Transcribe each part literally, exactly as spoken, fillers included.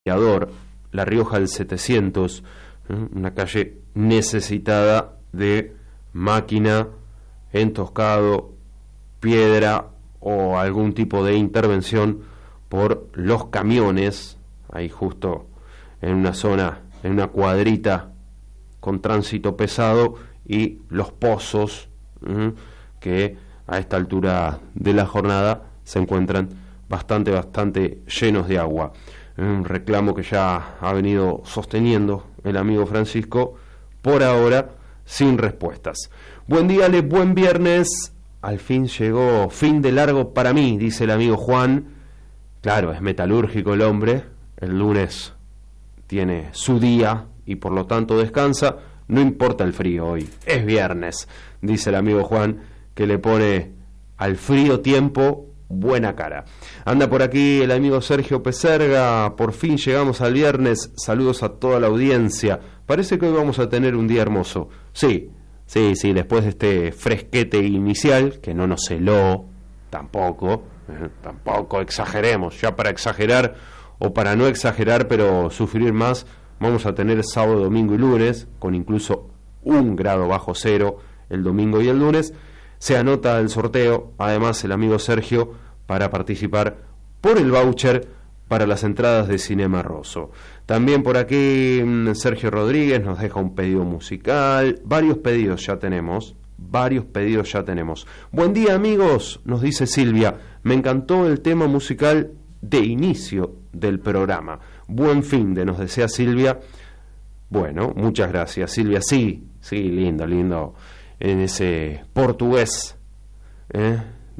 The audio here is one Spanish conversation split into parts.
La Rioja del setecientos, ¿eh? Una calle necesitada de máquina, entoscado, piedra o algún tipo de intervención por los camiones, ahí justo en una zona, en una cuadrita con tránsito pesado, y los pozos, ¿eh? que a esta altura de la jornada se encuentran bastante, bastante llenos de agua. Un reclamo que ya ha venido sosteniendo el amigo Francisco, por ahora sin respuestas. Buen día, Ale, buen viernes. Al fin llegó fin de largo para mí, dice el amigo Juan. Claro, es metalúrgico el hombre. El lunes tiene su día y por lo tanto descansa. No importa el frío hoy, es viernes, dice el amigo Juan, que le pone al frío tiempo buena cara. Anda por aquí el amigo Sergio Peserga. Por fin llegamos al viernes. Saludos a toda la audiencia. Parece que hoy vamos a tener un día hermoso. Sí, sí, sí, después de este fresquete inicial, que no nos heló, tampoco, eh, tampoco exageremos, ya para exagerar o para no exagerar, pero sufrir más, vamos a tener sábado, domingo y lunes, con incluso un grado bajo cero el domingo y el lunes. Se anota el sorteo, además, el amigo Sergio, para participar por el voucher para las entradas de Cinema Rosso. También por aquí Sergio Rodríguez nos deja un pedido musical. Varios pedidos ya tenemos, varios pedidos ya tenemos. Buen día, amigos, nos dice Silvia. Me encantó el tema musical de inicio del programa. Buen fin de, nos desea Silvia. Bueno, muchas gracias, Silvia. Sí, sí, lindo, lindo. En ese portugués ¿eh?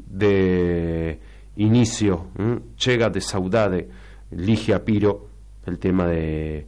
de inicio, ¿eh? Chega de saudade, Ligia Piro, el tema de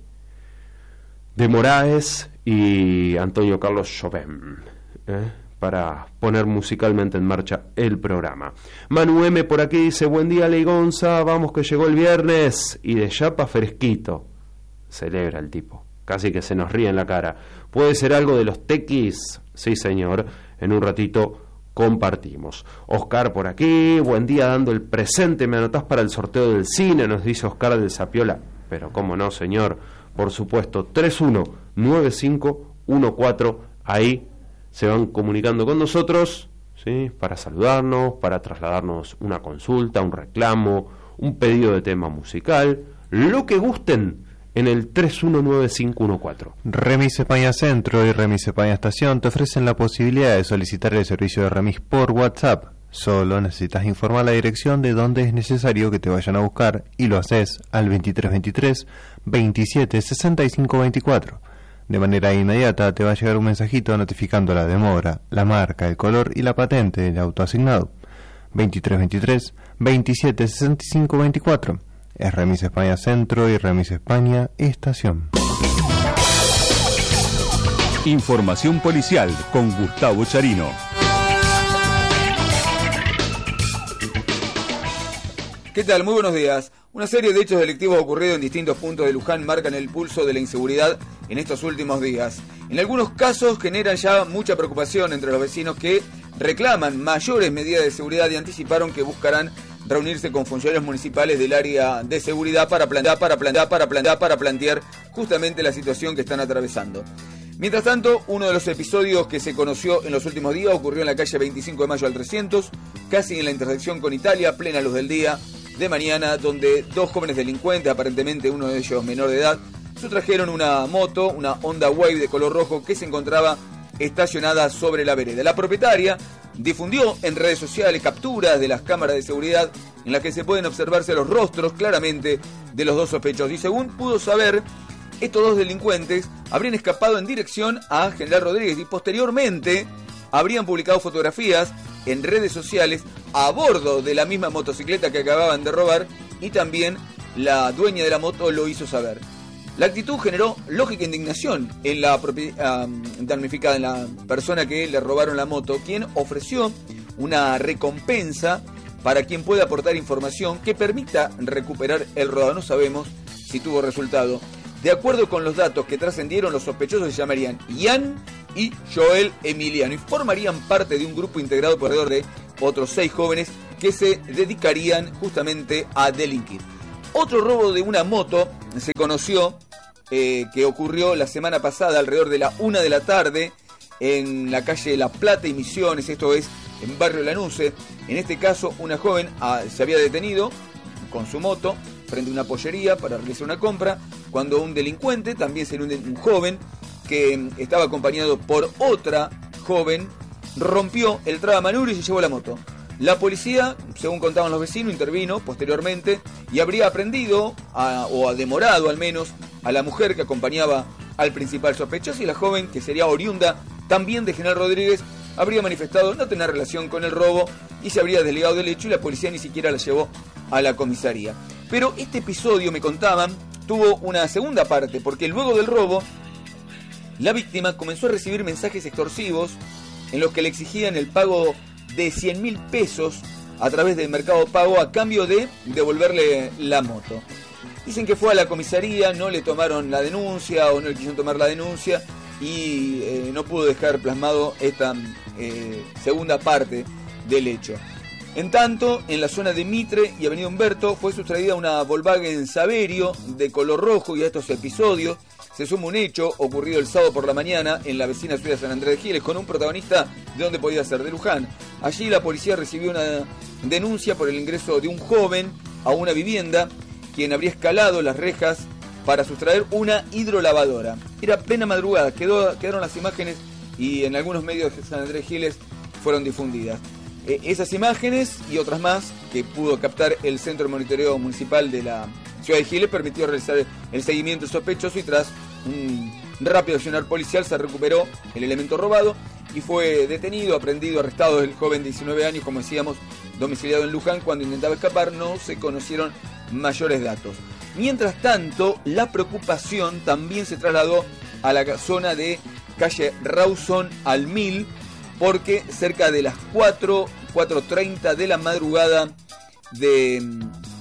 de Moraes y Antonio Carlos Jobim, ¿eh? para poner musicalmente en marcha el programa. Manu M por aquí dice, buen día, Leigonza, vamos que llegó el viernes, y de chapa fresquito, celebra el tipo. Casi que se nos ríe en la cara. ¿Puede ser algo de los tequis? Sí, señor. En un ratito compartimos. Oscar por aquí. Buen día, dando el presente. ¿Me anotás para el sorteo del cine? Nos dice Oscar del Zapiola. Pero cómo no, señor. Por supuesto. tres uno nueve cinco uno cuatro. Ahí se van comunicando con nosotros, ¿sí? Para saludarnos, para trasladarnos una consulta, un reclamo, un pedido de tema musical. Lo que gusten. En el tres uno nueve cinco uno cuatro. Remis España Centro y Remis España Estación te ofrecen la posibilidad de solicitar el servicio de remis por WhatsApp. Solo necesitas informar la dirección de donde es necesario que te vayan a buscar y lo haces al veintitrés veintitrés veintisiete sesenta y cinco veinticuatro. De manera inmediata te va a llegar un mensajito notificando la demora, la marca, el color y la patente del auto asignado. veintitrés veintitrés veintisiete sesenta y cinco veinticuatro. Es Remis España Centro y Remis España Estación. Información policial con Gustavo Charino. ¿Qué tal? Muy buenos días. Una serie de hechos delictivos ocurridos en distintos puntos de Luján marcan el pulso de la inseguridad en estos últimos días. En algunos casos generan ya mucha preocupación entre los vecinos que reclaman mayores medidas de seguridad y anticiparon que buscarán reunirse con funcionarios municipales del área de seguridad para plantear, para plantear, para plantear, para plantear justamente la situación que están atravesando. Mientras tanto, uno de los episodios que se conoció en los últimos días ocurrió en la calle veinticinco de mayo al trescientos, casi en la intersección con Italia, plena luz del día de mañana, donde dos jóvenes delincuentes, aparentemente uno de ellos menor de edad, sustrajeron una moto, una Honda Wave de color rojo que se encontraba estacionada sobre la vereda. La propietaria difundió en redes sociales capturas de las cámaras de seguridad en las que se pueden observarse los rostros claramente de los dos sospechosos y según pudo saber, estos dos delincuentes habrían escapado en dirección a General Rodríguez y posteriormente habrían publicado fotografías en redes sociales a bordo de la misma motocicleta que acababan de robar y también la dueña de la moto lo hizo saber. La actitud generó lógica indignación en la propiedad um, damnificada, en la persona que le robaron la moto, quien ofreció una recompensa para quien pueda aportar información que permita recuperar el robado. No sabemos si tuvo resultado. De acuerdo con los datos que trascendieron, los sospechosos se llamarían Ian y Joel Emiliano y formarían parte de un grupo integrado por alrededor de otros seis jóvenes que se dedicarían justamente a delinquir. Otro robo de una moto se conoció eh, que ocurrió la semana pasada alrededor de la una de la tarde en la calle La Plata y Misiones, esto es en Barrio Lanuse. En este caso, una joven ah, se había detenido con su moto frente a una pollería para realizar una compra, cuando un delincuente, también sería un, un joven, que estaba acompañado por otra joven, rompió el traba-manubrio y se llevó la moto. La policía, según contaban los vecinos, intervino posteriormente y habría aprendido, a, o ha demorado al menos, a la mujer que acompañaba al principal sospechoso, y la joven, que sería oriunda también de General Rodríguez, habría manifestado no tener relación con el robo y se habría desligado del hecho, y la policía ni siquiera la llevó a la comisaría. Pero este episodio, me contaban, tuvo una segunda parte, porque luego del robo, la víctima comenzó a recibir mensajes extorsivos en los que le exigían el pago de cien mil pesos a través del Mercado Pago a cambio de devolverle la moto. Dicen que fue a la comisaría, no le tomaron la denuncia o no le quisieron tomar la denuncia y eh, no pudo dejar plasmado esta eh, segunda parte del hecho. En tanto, en la zona de Mitre y Avenida Humberto fue sustraída una Volkswagen Saverio de color rojo, y a estos episodios se suma un hecho ocurrido el sábado por la mañana en la vecina ciudad de San Andrés de Giles, con un protagonista de donde podía ser, de Luján. Allí la policía recibió una denuncia por el ingreso de un joven a una vivienda, quien habría escalado las rejas para sustraer una hidrolavadora. Era plena madrugada, quedó, quedaron las imágenes y en algunos medios de San Andrés de Giles fueron difundidas. Eh, esas imágenes y otras más que pudo captar el Centro de Monitoreo Municipal de la Ciudad de Giles permitió realizar el seguimiento del sospechoso, y tras un rápido accionar policial se recuperó el elemento robado y fue detenido, aprendido, arrestado el joven de diecinueve años, como decíamos, domiciliado en Luján. Cuando intentaba escapar no se conocieron mayores datos. Mientras tanto, la preocupación también se trasladó a la zona de calle Rawson al Mil, porque cerca de las cuatro, cuatro treinta de la madrugada de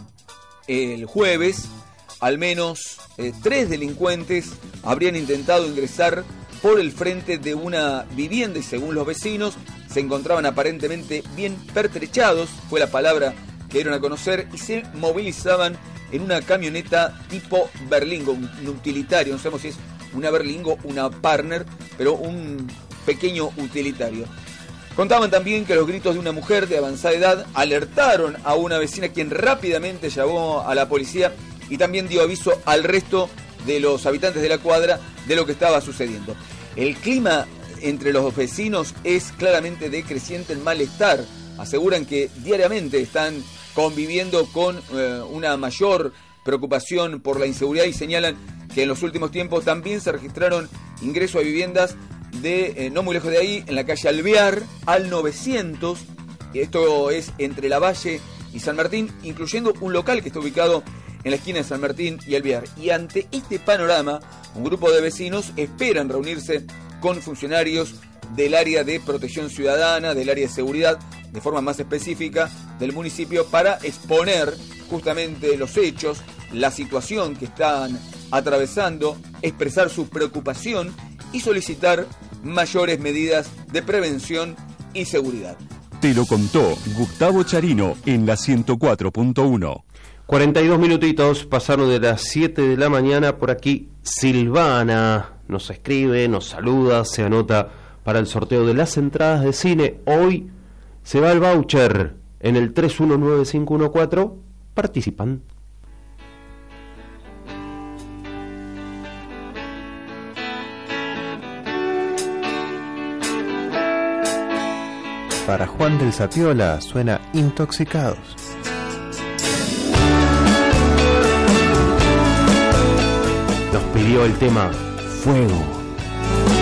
el jueves, al menos eh, tres delincuentes habrían intentado ingresar por el frente de una vivienda y, según los vecinos, se encontraban aparentemente bien pertrechados, fue la palabra que dieron a conocer, y se movilizaban en una camioneta tipo Berlingo, un, un utilitario, no sabemos si es una Berlingo, una Partner, pero un pequeño utilitario. Contaban también que los gritos de una mujer de avanzada edad alertaron a una vecina, quien rápidamente llamó a la policía y también dio aviso al resto de los habitantes de la cuadra de lo que estaba sucediendo. El clima entre los vecinos es claramente de creciente malestar. Aseguran que diariamente están conviviendo con eh, una mayor preocupación por la inseguridad, y señalan que en los últimos tiempos también se registraron ingresos a viviendas de, eh, no muy lejos de ahí, en la calle Alvear, al novecientos, esto es entre Lavalle y San Martín, incluyendo un local que está ubicado en la esquina de San Martín y Alvear. Y ante este panorama, un grupo de vecinos esperan reunirse con funcionarios del área de protección ciudadana, del área de seguridad, de forma más específica, del municipio, para exponer justamente los hechos, la situación que están atravesando, expresar su preocupación y solicitar mayores medidas de prevención y seguridad. Te lo contó Gustavo Charino en la ciento cuatro punto uno. cuarenta y dos minutitos pasaron de las siete de la mañana. Por aquí Silvana nos escribe, nos saluda, se anota para el sorteo de las entradas de cine. Hoy se va el voucher en el tres uno nueve cinco uno cuatro. Participan. Para Juan del Zapiola suena Intoxicados. Nos pidió el tema Fuego.